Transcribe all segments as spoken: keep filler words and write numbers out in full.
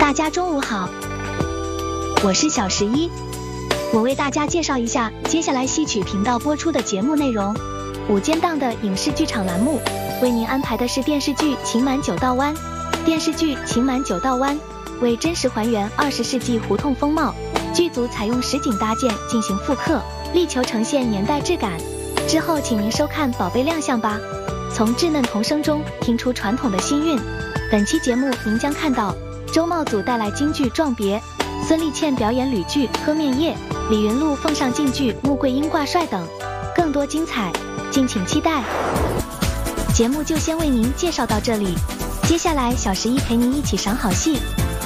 大家中午好，我是小十一，我为大家介绍一下接下来西曲频道播出的节目内容。午间档的影视剧场栏目，为您安排的是电视剧《情满九道湾》。电视剧《情满九道湾》为真实还原二十世纪胡同风貌，剧组采用实景搭建进行复刻，力求呈现年代质感。之后请您收看宝贝亮相吧，从稚嫩童声中听出传统的新韵。本期节目您将看到周茂祖带来京剧《撞别》，孙俪倩表演吕剧《喝面夜》，李云璐奉上晋剧《穆桂英挂帅》等，更多精彩，敬请期待。节目就先为您介绍到这里，接下来小十一陪您一起赏好戏。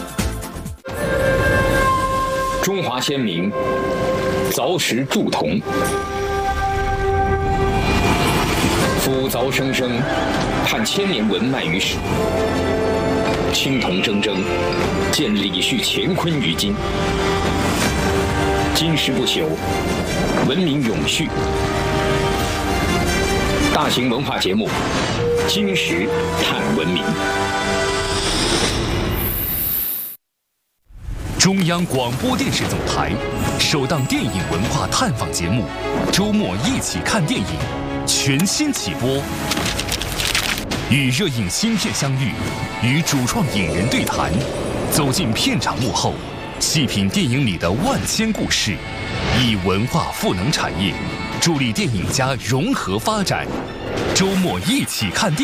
中华先民凿石铸铜，夫凿生生，探千年文脉于史。青铜铮铮，见李旭乾坤于今。金石不朽，文明永续。大型文化节目《金石探文明》。 中央广播电视总台首档电影文化探访节目《周末一起看电影》全新起播。与热映新片相遇，与主创影人对谈，走进片场幕后，细品电影里的万千故事，以文化赋能产业，助力电影家融合发展。周末一起看电影。